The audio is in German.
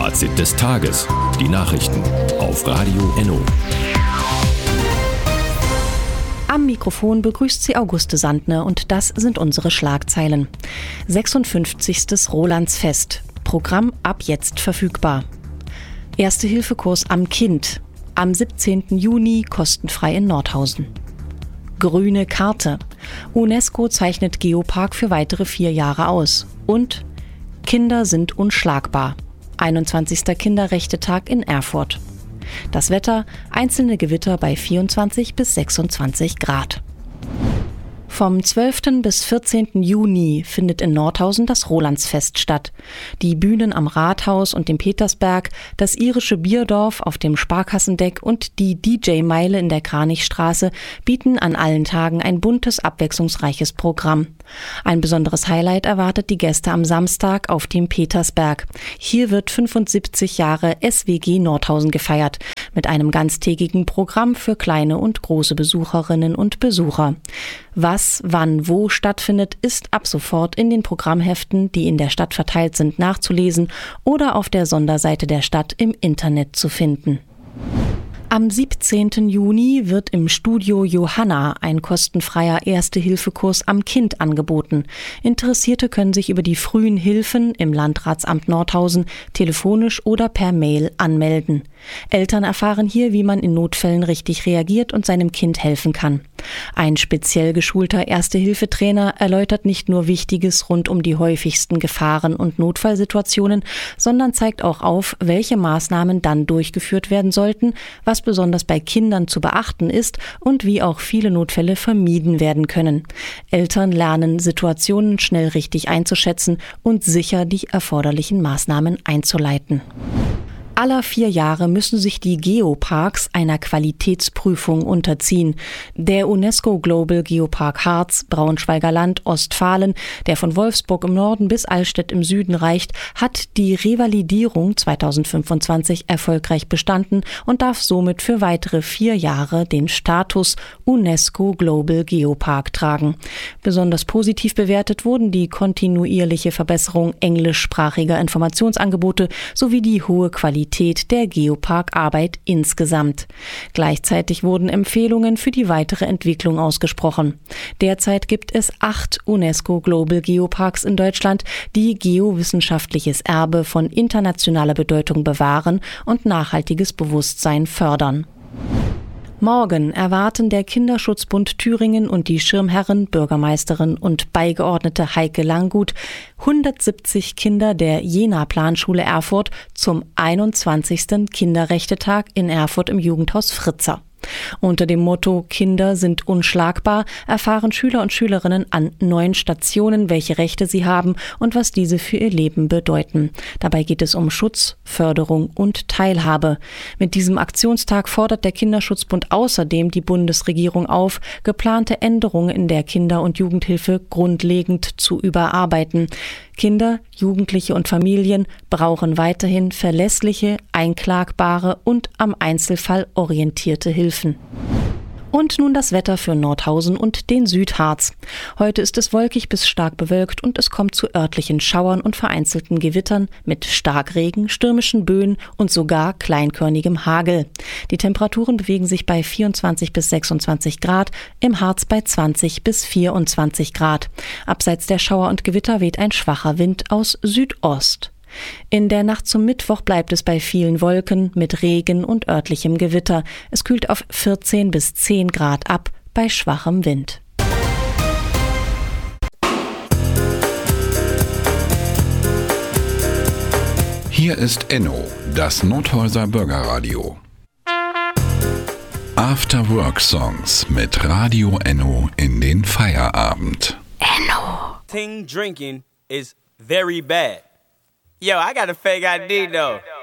Fazit des Tages. Die Nachrichten auf Radio Enno. Am Mikrofon begrüßt sie Auguste Sandner und das sind unsere Schlagzeilen. 56. Rolandsfest. Programm ab jetzt verfügbar. Erste-Hilfe-Kurs am Kind. Am 17. Juni kostenfrei in Nordhausen. Grüne Karte. UNESCO zeichnet Geopark für weitere 4 Jahre aus. Und Kinder sind unschlagbar. 21. Kinderrechte-Tag in Erfurt. Das Wetter, einzelne Gewitter bei 24 bis 26 Grad. Vom 12. bis 14. Juni findet in Nordhausen das Rolandsfest statt. Die Bühnen am Rathaus und dem Petersberg, das irische Bierdorf auf dem Sparkassendeck und die DJ-Meile in der Kranichstraße bieten an allen Tagen ein buntes, abwechslungsreiches Programm. Ein besonderes Highlight erwartet die Gäste am Samstag auf dem Petersberg. Hier wird 75 Jahre SWG Nordhausen gefeiert, mit einem ganztägigen Programm für kleine und große Besucherinnen und Besucher. Was, wann, wo stattfindet, ist ab sofort in den Programmheften, die in der Stadt verteilt sind, nachzulesen oder auf der Sonderseite der Stadt im Internet zu finden. Am 17. Juni wird im Studio Johanna ein kostenfreier Erste-Hilfe-Kurs am Kind angeboten. Interessierte können sich über die frühen Hilfen im Landratsamt Nordhausen telefonisch oder per Mail anmelden. Eltern erfahren hier, wie man in Notfällen richtig reagiert und seinem Kind helfen kann. Ein speziell geschulter Erste-Hilfe-Trainer erläutert nicht nur Wichtiges rund um die häufigsten Gefahren und Notfallsituationen, sondern zeigt auch auf, welche Maßnahmen dann durchgeführt werden sollten, was besonders bei Kindern zu beachten ist und wie auch viele Notfälle vermieden werden können. Eltern lernen, Situationen schnell richtig einzuschätzen und sicher die erforderlichen Maßnahmen einzuleiten. Alle 4 Jahre müssen sich die Geoparks einer Qualitätsprüfung unterziehen. Der UNESCO Global Geopark Harz, Braunschweiger Land, Ostfalen, der von Wolfsburg im Norden bis Allstedt im Süden reicht, hat die Revalidierung 2025 erfolgreich bestanden und darf somit für weitere 4 Jahre den Status UNESCO Global Geopark tragen. Besonders positiv bewertet wurden die kontinuierliche Verbesserung englischsprachiger Informationsangebote sowie die hohe Qualität der Geopark-Arbeit insgesamt. Gleichzeitig wurden Empfehlungen für die weitere Entwicklung ausgesprochen. Derzeit gibt es 8 UNESCO Global Geoparks in Deutschland, die geowissenschaftliches Erbe von internationaler Bedeutung bewahren und nachhaltiges Bewusstsein fördern. Morgen erwarten der Kinderschutzbund Thüringen und die Schirmherrin, Bürgermeisterin und Beigeordnete Heike Langgut 170 Kinder der Jena-Planschule Erfurt zum 21. Kinderrechte-Tag in Erfurt im Jugendhaus Fritzer. Unter dem Motto Kinder sind unschlagbar erfahren Schüler und Schülerinnen an 9 Stationen, welche Rechte sie haben und was diese für ihr Leben bedeuten. Dabei geht es um Schutz, Förderung und Teilhabe. Mit diesem Aktionstag fordert der Kinderschutzbund außerdem die Bundesregierung auf, geplante Änderungen in der Kinder- und Jugendhilfe grundlegend zu überarbeiten. Kinder, Jugendliche und Familien brauchen weiterhin verlässliche, einklagbare und am Einzelfall orientierte Hilfen. Und nun das Wetter für Nordhausen und den Südharz. Heute ist es wolkig bis stark bewölkt und es kommt zu örtlichen Schauern und vereinzelten Gewittern mit Starkregen, stürmischen Böen und sogar kleinkörnigem Hagel. Die Temperaturen bewegen sich bei 24 bis 26 Grad, im Harz bei 20 bis 24 Grad. Abseits der Schauer und Gewitter weht ein schwacher Wind aus Südost. In der Nacht zum Mittwoch bleibt es bei vielen Wolken mit Regen und örtlichem Gewitter. Es kühlt auf 14 bis 10 Grad ab bei schwachem Wind. Hier ist Enno, das Nordhäuser Bürgerradio. After Work Songs mit Radio Enno in den Feierabend. Enno. Drinking is very bad. Yo, I got a fake ID though.